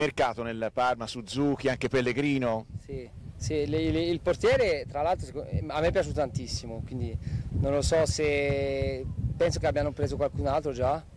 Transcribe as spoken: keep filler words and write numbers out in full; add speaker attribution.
Speaker 1: Mercato nel Parma, Suzuki, anche Pellegrino.
Speaker 2: Sì, sì le, le, il portiere tra l'altro a me è piaciuto tantissimo, quindi non lo so se penso che abbiano preso qualcun altro già.